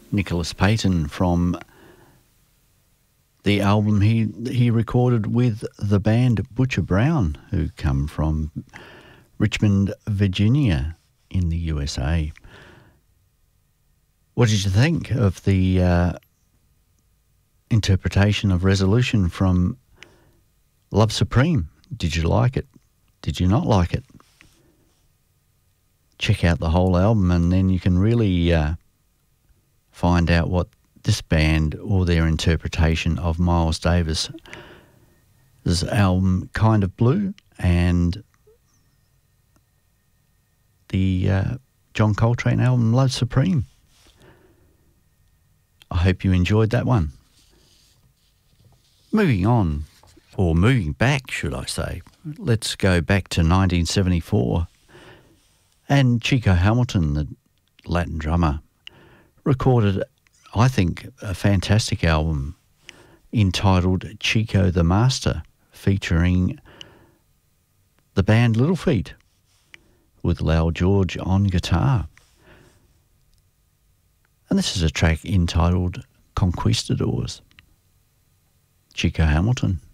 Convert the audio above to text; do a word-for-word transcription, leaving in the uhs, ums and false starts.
Nicholas Payton from the album he he recorded with the band Butcher Brown, who come from Richmond, Virginia in the U S A. What did you think of the uh, interpretation of Resolution from Love Supreme? Did you like it? Did you not like it? Check out the whole album and then you can really uh, find out what this band or their interpretation of Miles Davis's album Kind of Blue and the uh, John Coltrane album Love Supreme. I hope you enjoyed that one. Moving on, or moving back, should I say, let's go back to nineteen seventy-four. And Chico Hamilton, the Latin drummer, recorded, I think, a fantastic album entitled Chico the Master, featuring the band Little Feat with Lowell George on guitar. And this is a track entitled Conquistadors. Chico Hamilton.